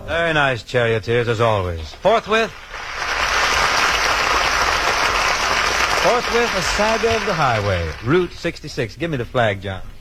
Very nice, charioteers, as always. Forthwith, a saga of the highway, Route 66. Give me the flag, John.